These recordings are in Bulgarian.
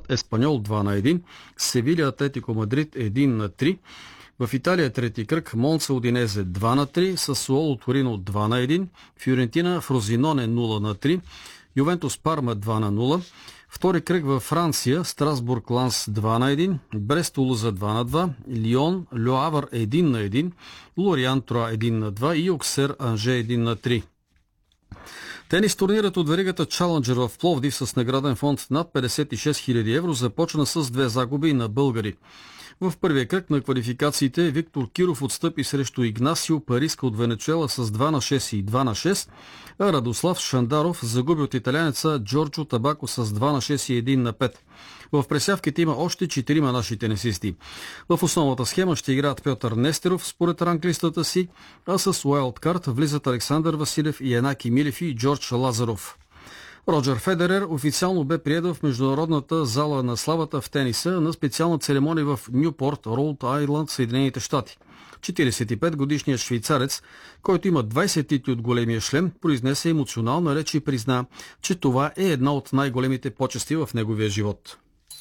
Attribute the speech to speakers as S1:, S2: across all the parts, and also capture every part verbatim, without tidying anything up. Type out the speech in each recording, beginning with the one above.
S1: над Еспаньол два на един, Севиля Атлетико Мадрид един на три. В Италия трети кръг Монца Удинезе два на три, Сасуоло Торино два на един, Фиорентина Фрозиноне нула на три, Ювентус Парма два на нула. Втори кръг във Франция Страсбург Ланс два на един, Брест Тулуза два на два, Лион Льоавър един на един, Лориан Троа един на два и Оксер Анже един на три. Тенис турнирът от веригата Чаленджер в Пловдив с награден фонд над петдесет и шест хиляди евро започна с две загуби на българи. В първия кръг на квалификациите Виктор Киров отстъпи срещу Игнасио Париска от Венецуела с два на шест и два на шест, а Радослав Шандаров загуби от италянеца Джорджо Табако с два на шест и един на пет. В пресявките има още четирима наши тенисисти. В основната схема ще играят Пьотър Нестеров според ранглистата си, а с уайлдкарт влизат Александър Василев и Янаки Милев и Джордж Лазаров. Роджер Федерер официално бе приет в Международната зала на славата в тениса на специална церемония в Нюпорт, Роуд Айланд, Съединените щати. четиридесет и пет годишният швейцарец, който има двайсет титли от големия шлем, произнесе емоционална реч и призна, че това е една от най-големите почести в неговия живот.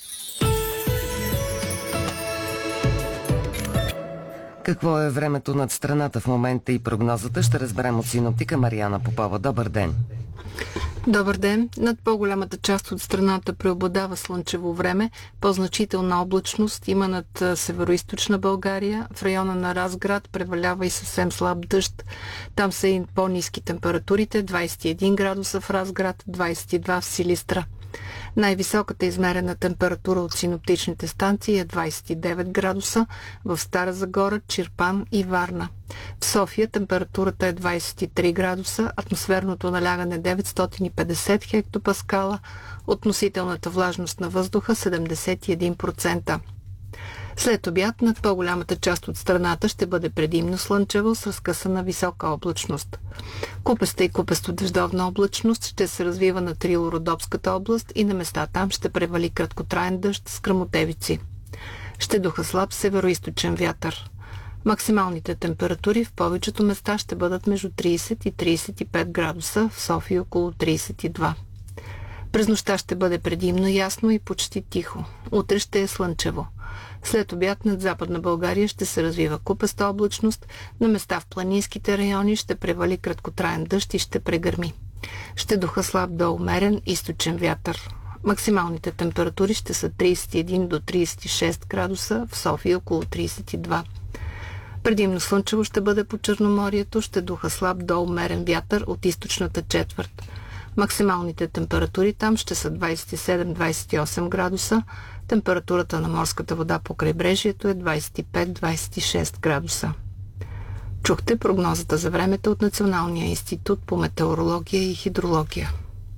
S2: Какво е времето над страната в момента и прогнозата ще разберем от синоптика Мариана Попова. Добър ден!
S3: Добър ден! Над по-голямата част от страната преобладава слънчево време, по-значителна облачност има над североизточна България, в района на Разград превалява и съвсем слаб дъжд. Там са и по-ниски температурите, двайсет и един градуса в Разград, двайсет и два в Силистра. Най-високата измерена температура от синоптичните станции е двайсет и девет градуса в Стара Загора, Чирпан и Варна. В София температурата е двайсет и три градуса, атмосферното налягане деветстотин и петдесет хектопаскала, относителната влажност на въздуха седемдесет и един процента. След обяд над по-голямата част от страната ще бъде предимно слънчево с разкъсана висока облачност. Купеста и купесто-дъждовна облачност ще се развива на Трило-Родопската област и на места там ще превали краткотраен дъжд с гръмотевици. Ще духа слаб североизточен вятър. Максималните температури в повечето места ще бъдат между трийсет и трийсет и пет градуса, в София около трийсет и два. През нощта ще бъде предимно ясно и почти тихо. Утре ще е слънчево. След обяд над Западна България ще се развива купеста облачност, на места в планинските райони ще превали краткотраен дъжд и ще прегърми. Ще духа слаб до умерен източен вятър. Максималните температури ще са трийсет и един до трийсет и шест градуса, в София около трийсет и два. Предимно слънчево ще бъде по Черноморието, ще духа слаб до умерен вятър от източната четвърт. Максималните температури там ще са двайсет и седем до двайсет и осем градуса, температурата на морската вода по крайбрежието е двайсет и пет до двайсет и шест градуса. Чухте прогнозата за времето от Националния институт по метеорология и хидрология.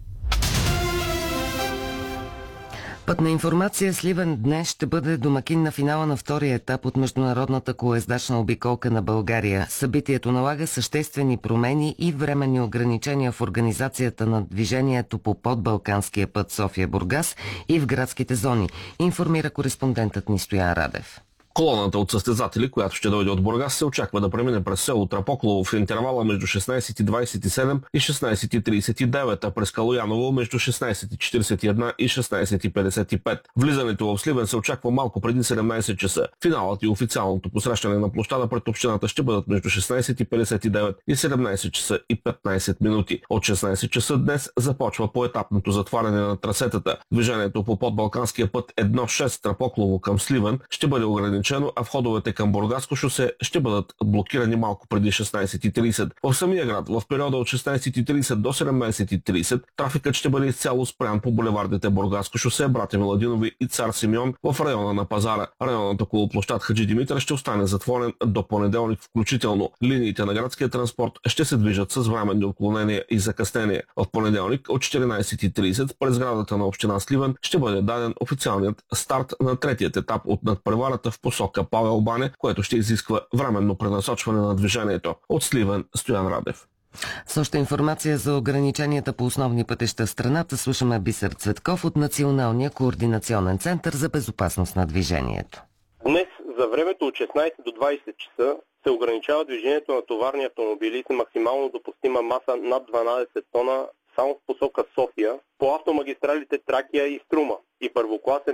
S2: Пътна информация. Сливен днес ще бъде домакин на финала на втория етап от международната колоездачна обиколка на България. Събитието налага съществени промени и временни ограничения в организацията на движението по подбалканския път София-Бургас и в градските зони, информира кореспондентът ни Стоян Радев.
S4: Колоната от състезатели, която ще дойде от Бургас, се очаква да премине през село Трапоклово в интервала между шестнайсет и двайсет и седем и шестнайсет и трийсет и девет, а през Калояново между шестнайсет и четирийсет и едно и шестнайсет и петдесет и пет. Влизането в Сливен се очаква малко преди седемнайсет часа. Финалът и официалното посрещане на площада пред общината ще бъдат между шестнайсет и петдесет и девет и седемнайсет часа и петнайсет минути. От шестнайсет часа днес започва поетапното затваряне на трасетата. Движението по подбалканския път едно шест Трапоклово към Сливен ще бъде ограничено, а входовете към Бургаско шосе ще бъдат блокирани малко преди шестнайсет и трийсет. В самия град в периода от шестнайсет и трийсет до седемнайсет и трийсет трафикът ще бъде изцяло спрян по булевардите Бургаско шосе, Братя Миладинови и Цар Симеон в района на пазара. Районът около площад Хаджи Димитър ще остане затворен до понеделник включително. Линиите на градския транспорт ще се движат с временни отклонения и закъснения. В понеделник от четиринайсет и трийсет през сградата на община Сливен ще бъде даден официалният старт на третият етап от надпреварата в посока Павел Бане, което ще изисква временно пренасочване на движението. От Сливен, Стоян Радев.
S2: С още информация за ограниченията по основни пътища в страната слушаме Бисер Цветков от Националния координационен център за безопасност на движението.
S5: Днес за времето от шестнайсет до двайсет часа се ограничава движението на товарни автомобили с максимално допустима маса над дванайсет тона само в посока София по автомагистралите Тракия и Струма и първокласен